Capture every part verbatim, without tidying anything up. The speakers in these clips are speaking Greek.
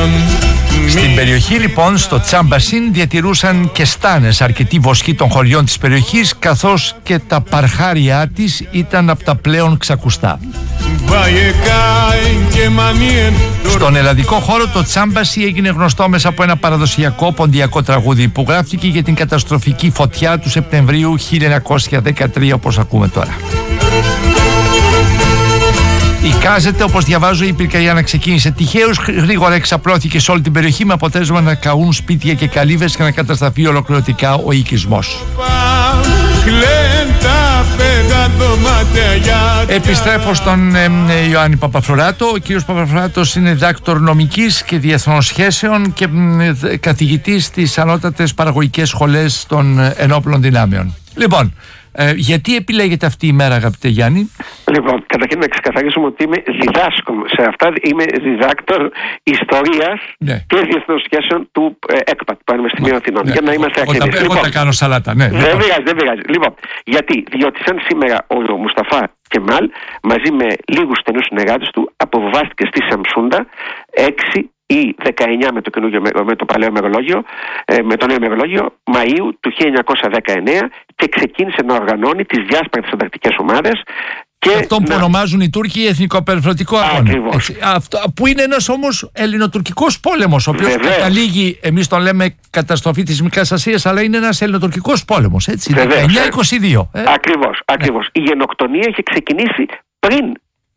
Στην περιοχή λοιπόν, στο Τσάμπασιν, διατηρούσαν και στάνες αρκετοί βοσκοί των χωριών της περιοχής, καθώς και τα παρχάρια της ήταν από τα πλέον ξακουστά. Στον ελλαδικό χώρο το Τσάμπασι έγινε γνωστό μέσα από ένα παραδοσιακό ποντιακό τραγούδι που γράφτηκε για την καταστροφική φωτιά του Σεπτεμβρίου χίλια εννιακόσια δεκατρία, όπως ακούμε τώρα. Εικάζεται, όπως διαβάζω, η πυρκαγιά να ξεκίνησε τυχαίως, γρήγορα εξαπλώθηκε σε όλη την περιοχή με αποτέλεσμα να καούν σπίτια και καλύβες και να καταστραφεί ολοκληρωτικά ο οικισμός. Επιστρέφω στον ε, ε, Ιωάννη Παπαφλωράτο. Ο κύριος Παπαφλωράτος είναι διδάκτορ νομικής και διεθνών σχέσεων και ε, καθηγητής στις ανώτατες παραγωγικές σχολές των ε, ενόπλων δυνάμεων. Λοιπόν, ε, γιατί επιλέγετε αυτή η μέρα, αγαπητέ Γιάννη? Λοιπόν, καταρχήν να ξεκαθαρίσουμε ότι είμαι διδάσκων σε αυτά. Είμαι διδάκτορ ιστορίας, ναι, και διεθνών σχέσεων του ε, ΕΚΠΑΤ, Πανεπιστημίου Αθηνών. Ναι, για να είμαστε ακριβείς. Εγώ τα κάνω σαλάτα, ναι. Δεν πειράζει, δεν πειράζει. Λοιπόν, γιατί, διότι σαν σήμερα ο Μουσταφά Κεμάλ μαζί με λίγους στενούς συνεργάτες του αποβιβάστηκε στη Σαμσούντα έξι ή δεκαεννιά με το, καινούργιο, με το παλαιό ημερολόγιο, με το νέο ημερολόγιο, Μαΐου του χίλια εννιακόσια δεκαεννέα, και ξεκίνησε να οργανώνει τις διάσπαρτες ανταρκτικές ομάδες. Και αυτό που να... ονομάζουν οι Τούρκοι εθνικοπεριφερειακό αγώνα. Έτσι, αυτό, που είναι ένας όμως ελληνοτουρκικός πόλεμος, ο οποίος καταλήγει, εμείς τον λέμε καταστροφή της Μικράς Ασίας, αλλά είναι ένας ελληνοτουρκικός πόλεμος. Έτσι, δεκαεννιά είκοσι δύο. Ε. Ακριβώς, ακριβώς. Ναι. Η γενοκτονία είχε ξεκινήσει πριν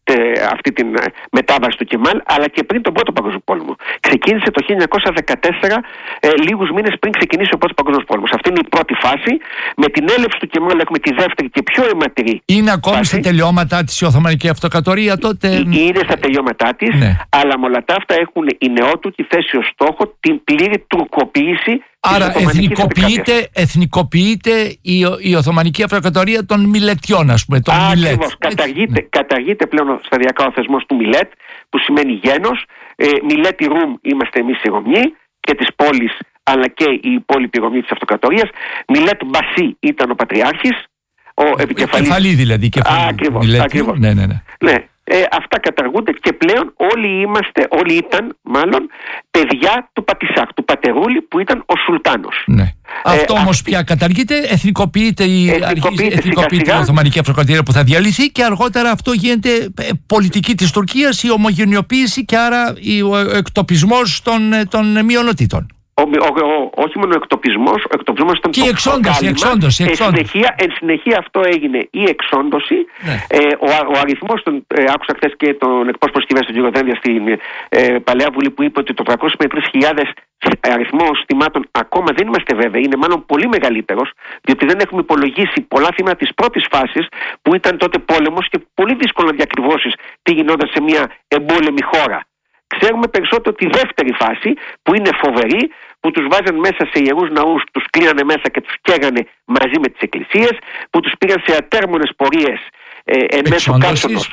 αυτή την μετάβαση του Κεμάλ, αλλά και πριν τον Πρώτο Παγκόσμιο Πόλεμο. Ξεκίνησε το χίλια εννιακόσια δεκατέσσερα, ε, λίγους μήνες πριν ξεκινήσει ο Πρώτος Παγκόσμιος Πόλεμος. Αυτή είναι η πρώτη φάση. Με την έλευση του Κεμάλ έχουμε τη δεύτερη και πιο αιματηρή. Είναι ακόμη φάση. Στα τελειώματά της η Οθωμανική Αυτοκρατορία τότε. Είναι στα τελειώματά της, ναι, αλλά με όλα τα αυτά έχουν οι νεότουρκοι θέσει ως στόχο την πλήρη τουρκοποίηση. Άρα εθνικοποιείται, εθνικοποιείται η, η Οθωμανική Αυτοκρατορία των Μιλετιών, ας πούμε. Ακριβώς. Καταργείται, ναι. καταργείται πλέον σταδιακά ο θεσμός του Μιλέτ, που σημαίνει γένος. Ε, Μιλέτη Ρουμ είμαστε εμείς οι Ρωμιοί και της πόλης, αλλά και η υπόλοιπη Ρωμιοί της Αυτοκρατορίας. Μιλέτ Μπασί ήταν ο Πατριάρχης. Ο επικεφαλής. Κεφαλή δηλαδή. Κεφαλή. Ακριβώς. Μιλέτη, ακριβώς. Ναι, ναι, ναι. ναι. Ε, αυτά καταργούνται και πλέον όλοι είμαστε, όλοι ήταν μάλλον παιδιά του Πατισάχ, του Πατερούλη, που ήταν ο Σουλτάνος. Ναι. Ε, Αυτό όμως αυτή... πια καταργείται, εθνικοποιείται η, εθνικοποιείται εθνικοποιείται η Οθωμανική Αυτοκρατορία που θα διαλυθεί, και αργότερα αυτό γίνεται πολιτική της Τουρκίας, η ομογενειοποίηση και άρα ο εκτοπισμός των, των μειονοτήτων. Ο, ο, ο, όχι μόνο ο εκτοπισμός, ο εκτοπισμός ήταν και το εξόντωση, η εξόντωση, εξόντωση. Εν, συνεχεία, εν συνεχεία αυτό έγινε η εξόντωση. Ναι. Ε, ο, ο αριθμός, των, ε, άκουσα χθες και τον εκπρόσωπο της κυβέρνησης του κ. Δένδια στην ε, Παλαιά Βουλή, που είπε ότι το τριακόσιες με τρεις χιλιάδες αριθμός θυμάτων ακόμα δεν είμαστε βέβαιοι, είναι μάλλον πολύ μεγαλύτερος, διότι δεν έχουμε υπολογίσει πολλά θύματα της πρώτης φάσης, που ήταν τότε πόλεμος και πολύ δύσκολο να διακριβώσεις τι γινόταν σε μια εμπόλεμη χώρα. Ξέρουμε περισσότερο τη δεύτερη φάση, που είναι φοβερή, που τους βάζαν μέσα σε ιερούς ναούς, τους κλείνανε μέσα και τους καίγανε μαζί με τις εκκλησίες, που τους πήγαν σε ατέρμονες πορείες ε, εν μέσω κάψωτος,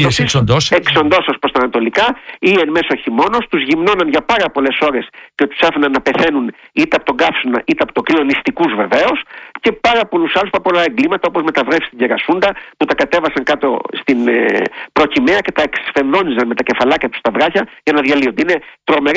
εξοντώσεως προς τα ανατολικά ή εν μέσω χειμώνος, τους γυμνώναν για πάρα πολλές ώρες και τους άφηναν να πεθαίνουν είτε από τον κάψωνα είτε από το κρύο, νηστικούς βεβαίως, και πάρα πολλούς άλλους από πολλά εγκλήματα, όπως μεταβρεύσεις στην Κερασούντα, που τα κατέβασαν κάτω στην ε, προκυμαία και τα εξφενδόνιζαν με τα κεφαλάκια τους στα βράχια για να διαλύονται. Είναι τρομερές